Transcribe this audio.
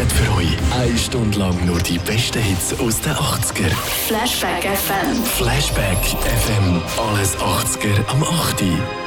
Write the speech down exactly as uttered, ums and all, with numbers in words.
präsentiert für euch eine Stunde lang nur die besten Hits aus den achtziger. Flashback F M. Flashback F M. Alles achtziger am acht Uhr.